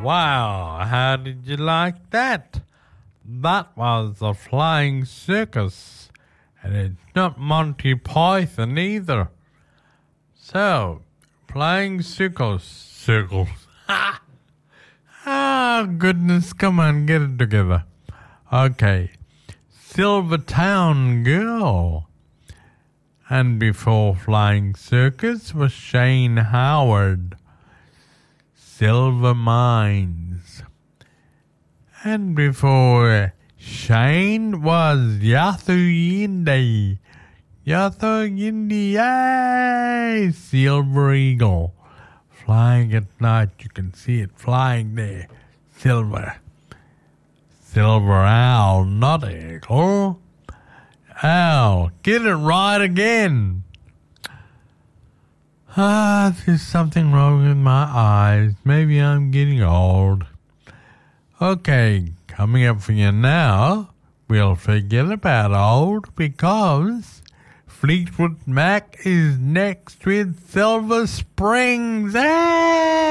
Wow, how did you like that? That was a flying circus, and it's not Monty Python either. So, flying circles. Ah, goodness, come on, get it together. Okay, Silvertown Girl. And before Flying Circus was Shane Howard. Silver Mines. And before Shane was Yathu Yindi. Yathu Yindi, yay! Silver Eagle. Flying at night, you can see it flying there. Silver Owl, not Eagle. Owl, get it right again. There's something wrong with my eyes. Maybe I'm getting old. Okay, coming up for you now, we'll forget about old because Fleetwood Mac is next with Silver Springs. Hey!